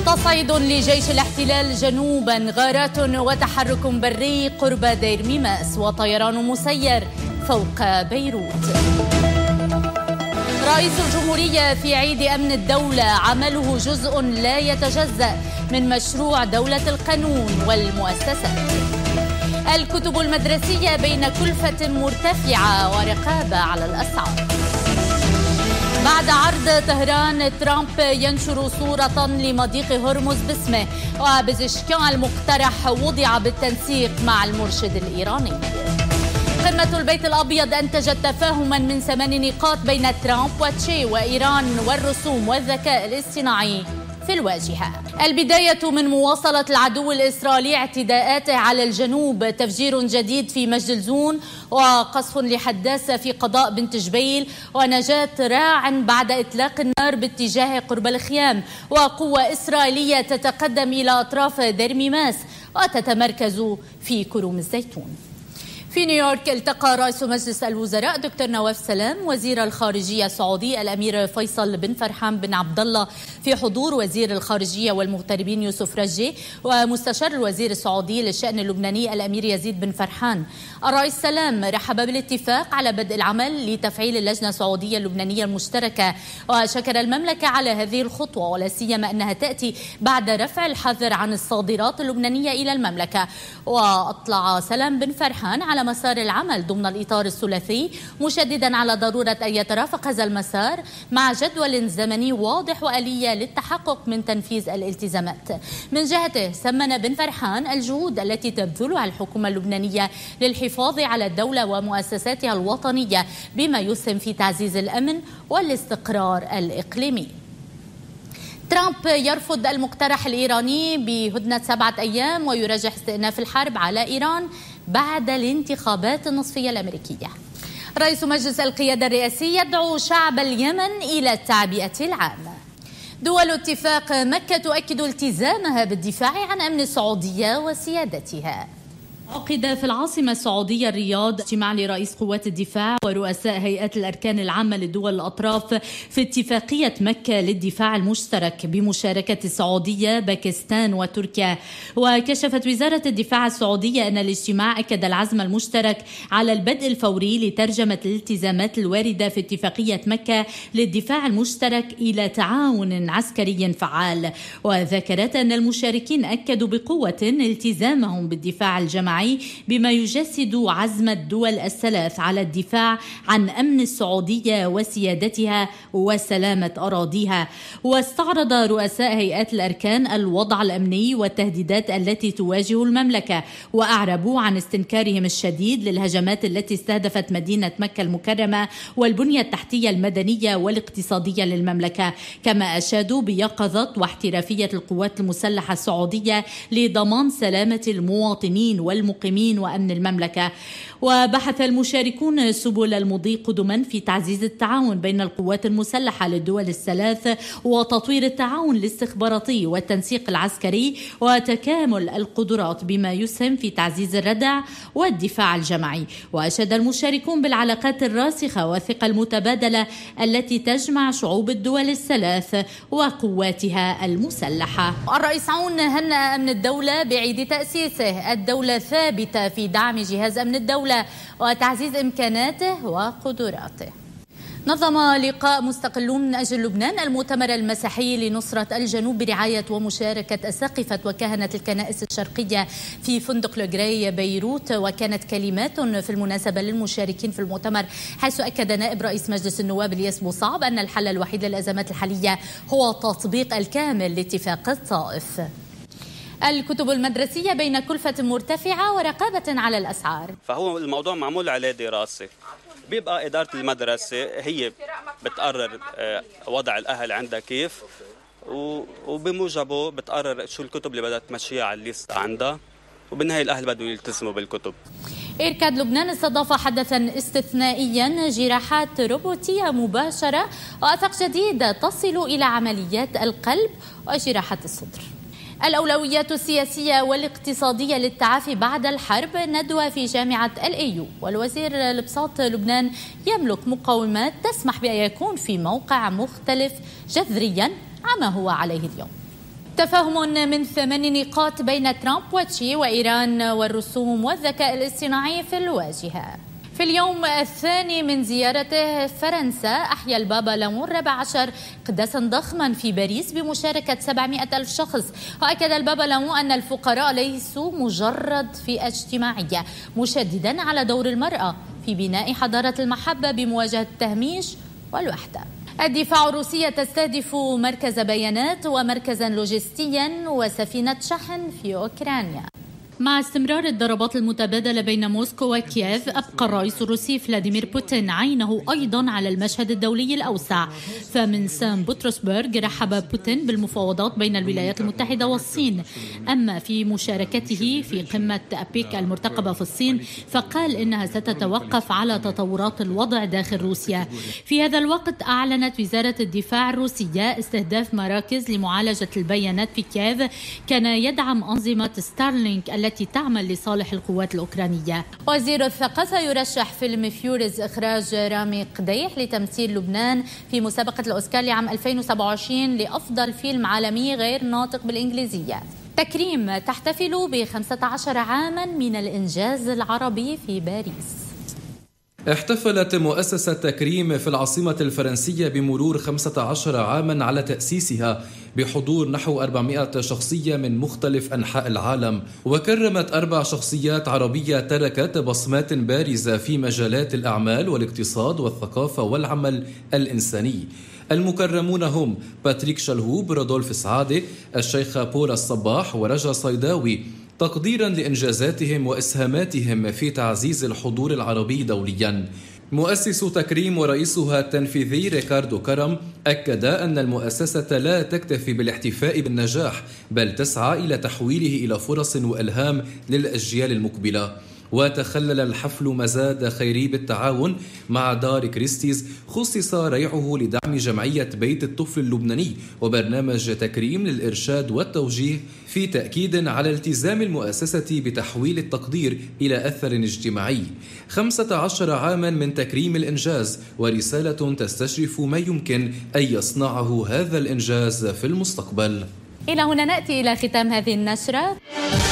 تصعيد لجيش الاحتلال جنوبا، غارات وتحرك بري قرب دير ميماس، وطيران مسير فوق بيروت. رئيس الجمهورية في عيد أمن الدولة: عمله جزء لا يتجزأ من مشروع دولة القانون والمؤسسات. الكتب المدرسية بين كلفة مرتفعة ورقابة على الأسعار. بعد عرض طهران، ترامب ينشر صورة لمضيق هرمز باسمه، وبزشكيان المقترح وضع بالتنسيق مع المرشد الإيراني. قمة البيت الأبيض أنتجت تفاهما من 8 نقاط بين ترامب وتشي وإيران والرسوم والذكاء الاصطناعي في الواجهة. البداية من مواصلة العدو الإسرائيلي اعتداءاته على الجنوب، تفجير جديد في مجدلزون وقصف لحداثة في قضاء بنت جبيل، ونجاة راع بعد إطلاق النار باتجاه قرب الخيام، وقوة إسرائيلية تتقدم إلى أطراف دير ميماس وتتمركز في كروم الزيتون. في نيويورك التقى رئيس مجلس الوزراء دكتور نواف سلام وزير الخارجية السعودي الأمير فيصل بن فرحان بن عبد الله في حضور وزير الخارجية والمغتربين يوسف رجي ومستشار الوزير السعودي للشأن اللبناني الأمير يزيد بن فرحان. الرئيس سلام رحب بالاتفاق على بدء العمل لتفعيل اللجنة السعودية اللبنانية المشتركة، وشكر المملكة على هذه الخطوة، ولا سيما أنها تأتي بعد رفع الحظر عن الصادرات اللبنانية إلى المملكة. وأطلع سلام بن فرحان على مسار العمل ضمن الإطار الثلاثي، مشددا على ضرورة أن يترافق هذا المسار مع جدول زمني واضح وآلية للتحقق من تنفيذ الالتزامات. من جهته ثمن بن فرحان الجهود التي تبذلها الحكومة اللبنانية للحفاظ على الدولة ومؤسساتها الوطنية، بما يسهم في تعزيز الأمن والاستقرار الإقليمي. ترامب يرفض المقترح الإيراني بهدنة 7 أيام ويرجح استئناف الحرب على إيران بعد الانتخابات النصفية الأمريكية. رئيس مجلس القيادة الرئاسي يدعو شعب اليمن إلى التعبئة العامة. دول اتفاق مكة تؤكد التزامها بالدفاع عن أمن السعودية وسيادتها. عقد في العاصمة السعودية الرياض اجتماع لرئيس قوات الدفاع ورؤساء هيئات الأركان العامة لدول الأطراف في اتفاقية مكة للدفاع المشترك بمشاركة السعودية باكستان وتركيا. وكشفت وزارة الدفاع السعودية أن الاجتماع أكد العزم المشترك على البدء الفوري لترجمة الالتزامات الواردة في اتفاقية مكة للدفاع المشترك إلى تعاون عسكري فعال. وذكرت أن المشاركين أكدوا بقوة التزامهم بالدفاع الجماعي، بما يجسد عزم الدول الثلاث على الدفاع عن أمن السعودية وسيادتها وسلامة أراضيها. واستعرض رؤساء هيئات الأركان الوضع الأمني والتهديدات التي تواجه المملكة، وأعربوا عن استنكارهم الشديد للهجمات التي استهدفت مدينة مكة المكرمة والبنية التحتية المدنية والاقتصادية للمملكة. كما أشادوا بيقظة واحترافية القوات المسلحة السعودية لضمان سلامة المواطنين والمقيمين وأمن المملكة. وبحث المشاركون سبل المضي قدما في تعزيز التعاون بين القوات المسلحة للدول الثلاث وتطوير التعاون الاستخباراتي والتنسيق العسكري وتكامل القدرات، بما يسهم في تعزيز الردع والدفاع الجماعي. وأشاد المشاركون بالعلاقات الراسخة والثقة المتبادلة التي تجمع شعوب الدول الثلاث وقواتها المسلحة. الرئيس عون هنأ أمن الدولة بعيد تأسيسه. الدولة ثابتة في دعم جهاز أمن الدولة وتعزيز إمكاناته وقدراته. نظم لقاء مستقلون من أجل لبنان المؤتمر المسيحي لنصرة الجنوب برعاية ومشاركة أساقفة وكهنة الكنائس الشرقية في فندق لوغراي بيروت. وكانت كلمات في المناسبة للمشاركين في المؤتمر، حيث أكد نائب رئيس مجلس النواب الياس بوصعب أن الحل الوحيد للأزمات الحالية هو تطبيق الكامل لاتفاق الطائف. الكتب المدرسية بين كلفة مرتفعة ورقابة على الأسعار. فهو الموضوع معمول عليه دراسة، بيبقى إدارة المدرسة هي بتقرر وضع الأهل عندها كيف، وبموجبه بتقرر شو الكتب اللي بدها تمشيها على الليست عندها، وبالنهاية الأهل بدهم يلتزموا بالكتب. إيركاد لبنان استضاف حدثا استثنائيا، جراحات روبوتية مباشرة وآفاق جديدة تصل إلى عمليات القلب وجراحات الصدر. الأولويات السياسية والاقتصادية للتعافي بعد الحرب، ندوة في جامعة الأيو. والوزير البساط لبنان يملك مقومات تسمح بأن يكون في موقع مختلف جذريا عما هو عليه اليوم. تفاهم من 8 نقاط بين ترامب وتشي وإيران والرسوم والذكاء الاصطناعي في الواجهة. في اليوم الثاني من زيارته فرنسا أحيا البابا ليون ال14 قداسا ضخما في باريس بمشاركة 700 ألف شخص. وأكد البابا ليون أن الفقراء ليسوا مجرد فئة اجتماعية، مشددا على دور المرأة في بناء حضارة المحبة بمواجهة التهميش والوحدة. الدفاع الروسية تستهدف مركز بيانات ومركزا لوجستيا وسفينة شحن في أوكرانيا. مع استمرار الضربات المتبادلة بين موسكو وكييف، أبقى الرئيس الروسي فلاديمير بوتين عينه أيضا على المشهد الدولي الأوسع. فمن سان بطرسبرغ رحب بوتين بالمفاوضات بين الولايات المتحدة والصين. أما في مشاركته في قمة أبيك المرتقبة في الصين فقال إنها ستتوقف على تطورات الوضع داخل روسيا. في هذا الوقت أعلنت وزارة الدفاع الروسية استهداف مراكز لمعالجة البيانات في كييف كان يدعم أنظمة ستارلينك التي تعمل لصالح القوات الأوكرانية. وزير الثقافة يرشح فيلم فيوريز إخراج رامي قديح لتمثيل لبنان في مسابقة الأوسكار لعام 2027 لأفضل فيلم عالمي غير ناطق بالإنجليزية. تكريم تحتفل ب15 عاما من الإنجاز العربي في باريس. احتفلت مؤسسة تكريم في العاصمة الفرنسية بمرور 15 عاما على تأسيسها بحضور نحو 400 شخصية من مختلف أنحاء العالم، وكرمت 4 شخصيات عربية تركت بصمات بارزة في مجالات الأعمال والاقتصاد والثقافة والعمل الإنساني. المكرمون هم باتريك شلهوب، رودولف سعادة، الشيخة بولا الصباح ورجا صيداوي، تقديرا لإنجازاتهم وإسهاماتهم في تعزيز الحضور العربي دوليا. مؤسس تكريم ورئيسها التنفيذي ريكاردو كرم أكد أن المؤسسة لا تكتفي بالاحتفاء بالنجاح، بل تسعى إلى تحويله إلى فرص وإلهام للأجيال المقبلة. وتخلل الحفل مزاد خيري بالتعاون مع دار كريستيز خصص ريعه لدعم جمعية بيت الطفل اللبناني وبرنامج تكريم للإرشاد والتوجيه، في تأكيد على التزام المؤسسة بتحويل التقدير إلى أثر اجتماعي. 15 عاما من تكريم الإنجاز، ورسالة تستشرف ما يمكن أن يصنعه هذا الإنجاز في المستقبل. إلى هنا نأتي إلى ختام هذه النشرة.